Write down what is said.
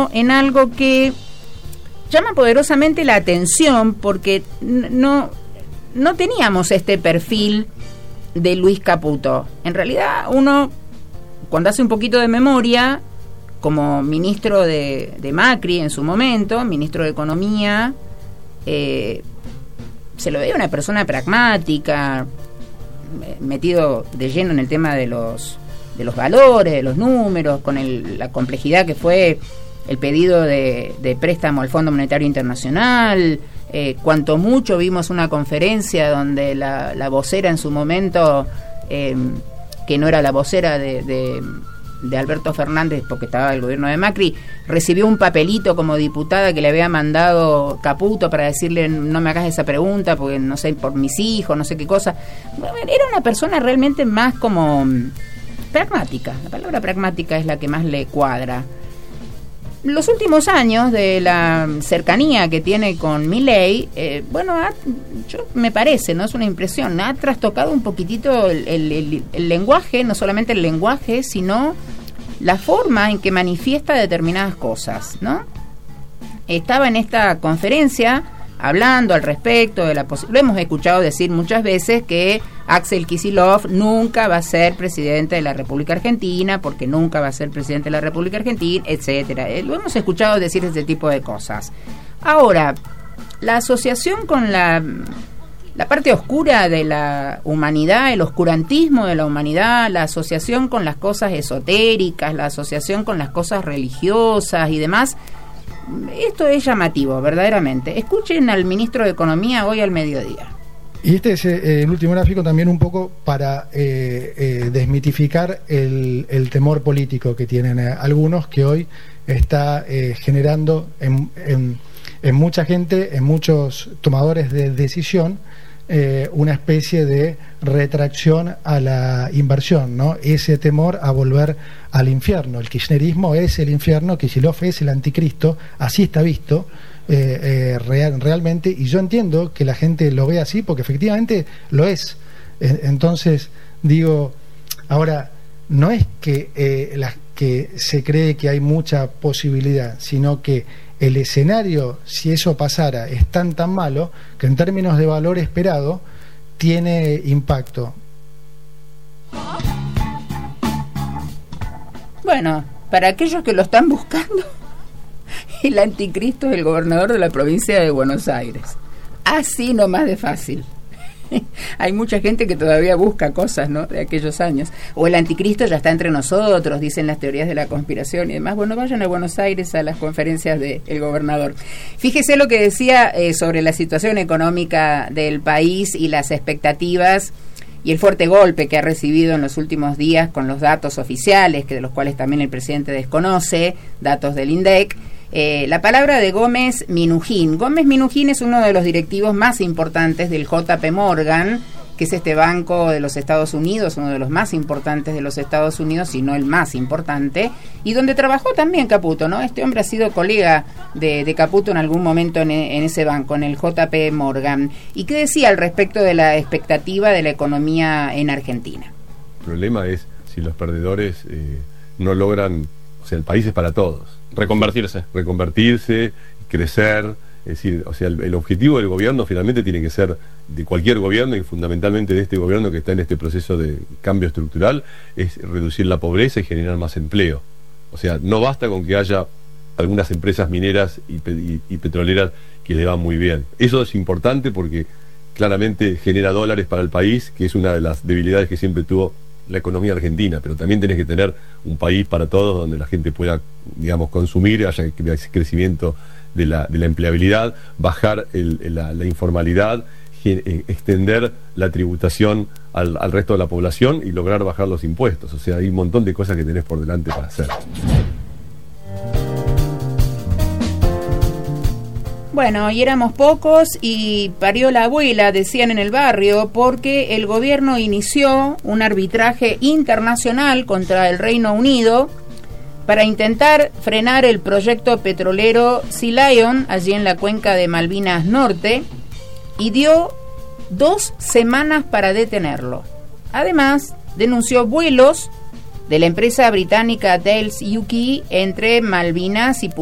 pensando en algo que llama poderosamente la atención, porque no teníamos este perfil de Luis Caputo. En realidad, uno, cuando hace un poquito de memoria, como ministro de Macri en su momento, ministro de Economía, se lo veía una persona pragmática, metido de lleno en el tema de los valores, de los números, con la complejidad que fue el pedido de préstamo al Fondo Monetario Internacional. Cuanto mucho vimos una conferencia donde la vocera en su momento, que no era la vocera de Alberto Fernández porque estaba el gobierno de Macri, recibió un papelito como diputada que le había mandado Caputo para decirle: no me hagas esa pregunta porque no sé, por mis hijos, no sé qué cosa. Era una persona realmente más como pragmática. La palabra pragmática es la que más le cuadra. Los últimos años de la cercanía que tiene con Milei, yo me parece, no es una impresión, ha trastocado un poquitito el lenguaje, no solamente el lenguaje, sino la forma en que manifiesta determinadas cosas, ¿no? Estaba en esta conferencia hablando al respecto de lo hemos escuchado decir muchas veces que Axel Kicillof nunca va a ser presidente de la República Argentina, porque nunca va a ser presidente de la República Argentina, etcétera. Lo hemos escuchado decir ese tipo de cosas. Ahora, la asociación con la parte oscura de la humanidad, el oscurantismo de la humanidad, la asociación con las cosas esotéricas, la asociación con las cosas religiosas y demás, esto es llamativo, verdaderamente. Escuchen al ministro de Economía hoy al mediodía. Y este es el último gráfico también un poco para desmitificar el temor político que tienen algunos, que hoy está generando en mucha gente, en muchos tomadores de decisión, una especie de retracción a la inversión, ¿no? Ese temor a volver al infierno. El kirchnerismo es el infierno, Kicillof es el anticristo, así está visto realmente, y yo entiendo que la gente lo ve así porque efectivamente lo es. Entonces digo, ahora no es que se cree que hay mucha posibilidad, sino que el escenario, si eso pasara, es tan malo que en términos de valor esperado tiene impacto. Bueno, para aquellos que lo están buscando, el anticristo es el gobernador de la provincia de Buenos Aires. Así nomás de fácil. Hay mucha gente que todavía busca cosas, ¿no?, de aquellos años. O el anticristo ya está entre nosotros, dicen las teorías de la conspiración y demás. Bueno, vayan a Buenos Aires a las conferencias del gobernador. Fíjese lo que decía sobre la situación económica del país y las expectativas y el fuerte golpe que ha recibido en los últimos días con los datos oficiales, que de los cuales también el presidente desconoce, datos del INDEC. La palabra de Gómez Minujín. Gómez Minujín es uno de los directivos más importantes del JP Morgan, que es este banco de los Estados Unidos, uno de los más importantes de los Estados Unidos, si no el más importante, y donde trabajó también Caputo, ¿no? Este hombre ha sido colega de Caputo en algún momento en ese banco, en el JP Morgan. ¿Y qué decía al respecto de la expectativa de la economía en Argentina? El problema es si los perdedores no logran, o sea, el país es para todos. Reconvertirse, crecer, es decir, o sea, el objetivo del gobierno finalmente tiene que ser, de cualquier gobierno y fundamentalmente de este gobierno que está en este proceso de cambio estructural, es reducir la pobreza y generar más empleo. O sea, no basta con que haya algunas empresas mineras y petroleras que le van muy bien. Eso es importante porque claramente genera dólares para el país, que es una de las debilidades que siempre tuvo la economía argentina, pero también tenés que tener un país para todos donde la gente pueda, digamos, consumir, haya crecimiento de la empleabilidad, bajar la informalidad, extender la tributación al resto de la población y lograr bajar los impuestos. O sea, hay un montón de cosas que tenés por delante para hacer. Bueno, y éramos pocos y parió la abuela, decían en el barrio, porque el gobierno inició un arbitraje internacional contra el Reino Unido para intentar frenar el proyecto petrolero Sea Lion allí en la cuenca de Malvinas Norte, y dio 2 semanas para detenerlo. Además, denunció vuelos de la empresa británica Thales UK entre Malvinas y